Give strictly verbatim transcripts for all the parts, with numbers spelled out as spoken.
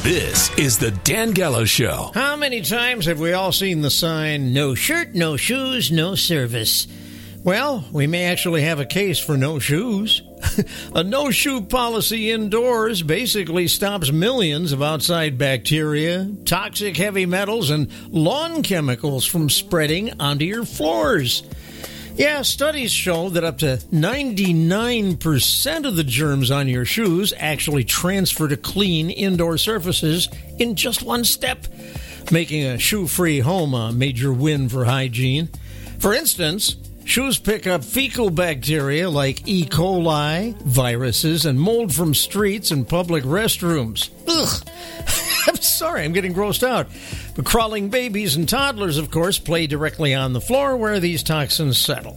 This is the Dan Gallo Show. How many times have we all seen the sign, no shirt, no shoes, no service? Well, we may actually have a case for no shoes. A no-shoe policy indoors basically stops millions of outside bacteria, toxic heavy metals, and lawn chemicals from spreading onto your floors. Yeah, studies show that up to ninety-nine percent of the germs on your shoes actually transfer to clean indoor surfaces in just one step, making a shoe-free home a major win for hygiene. For instance, shoes pick up fecal bacteria like E. coli, viruses, and mold from streets and public restrooms. Ugh. I'm sorry, I'm getting grossed out. But crawling babies and toddlers, of course, play directly on the floor where these toxins settle.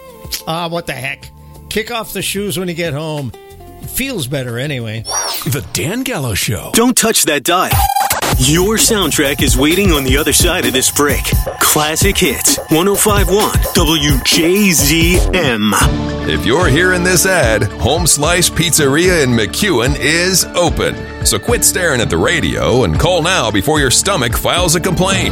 Ah, what the heck? Kick off the shoes when you get home. It feels better anyway. The Dan Gallo Show. Don't touch that dial. Your soundtrack is waiting on the other side of this break. Classic Hits, one oh five point one W J Z M. If you're hearing this ad, Home Slice Pizzeria in McEwen is open. So quit staring at the radio and call now before your stomach files a complaint.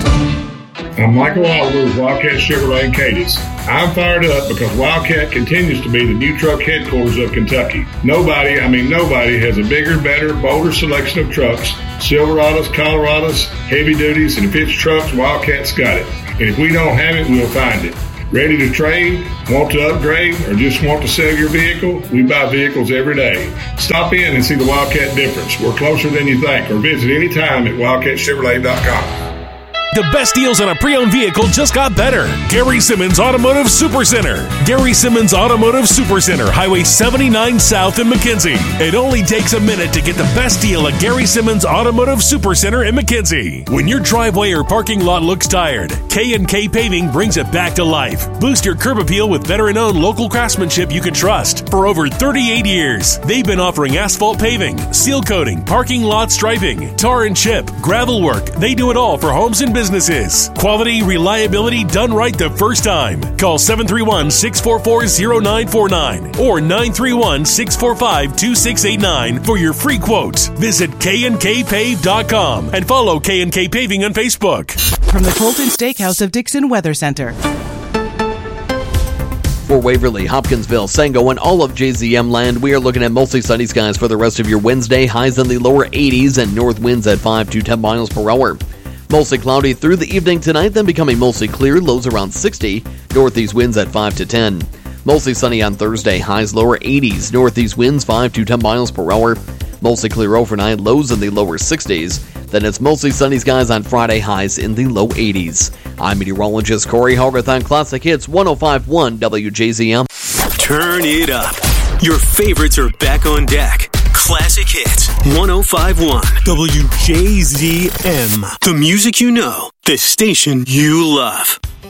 I'm Michael Oliver with Wildcat Chevrolet in Cadiz. I'm fired up because Wildcat continues to be the new truck headquarters of Kentucky. Nobody, I mean nobody, has a bigger, better, bolder selection of trucks. Silverados, Colorados, heavy duties, and if it's trucks, Wildcat's got it. And if we don't have it, we'll find it. Ready to trade, want to upgrade, or just want to sell your vehicle? We buy vehicles every day. Stop in and see the Wildcat difference. We're closer than you think, or visit anytime at wildcat chevrolet dot com. The best deals on a pre-owned vehicle just got better. Gary Simmons Automotive Supercenter. Gary Simmons Automotive Supercenter, Highway seventy-nine South in McKenzie. It only takes a minute to get the best deal at Gary Simmons Automotive Supercenter in McKenzie. When your driveway or parking lot looks tired, K and K Paving brings it back to life. Boost your curb appeal with veteran-owned local craftsmanship you can trust. For over thirty-eight years, they've been offering asphalt paving, seal coating, parking lot striping, tar and chip, gravel work. They do it all for homes and businesses. Businesses. Quality, reliability done right the first time. Call seven three one, six four four, zero nine four nine or nine three one, six four five, two six eight nine for your free quotes. Visit K and K pave dot com and follow K and K Paving on Facebook. From the Colton Steakhouse of Dixon Weather Center. For Waverly, Hopkinsville, Sango, and all of J Z M land, we are looking at mostly sunny skies for the rest of your Wednesday. Highs in the lower eighties and north winds at five to ten miles per hour. Mostly cloudy through the evening tonight, then becoming mostly clear, lows around sixty, northeast winds at five to ten. Mostly sunny on Thursday, highs lower eighties, northeast winds five to ten miles per hour. Mostly clear overnight, lows in the lower sixties. Then it's mostly sunny skies on Friday, highs in the low eighties. I'm meteorologist Corey Harveth on Classic Hits one oh five point one W J Z M. Turn it up. Your favorites are back on deck. Classic Hits one oh five point one W J Z M. The music you know, the station you love.